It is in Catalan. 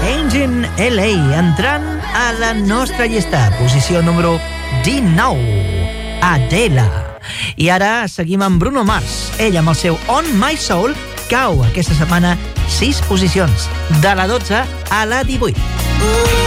Change in LA, entrant a la nostra llista. Posició número 19, Adele. I ara seguim amb Bruno Mars. Ell, amb el seu On My Soul, cau aquesta setmana 6 posicions, de la 12 a la 18.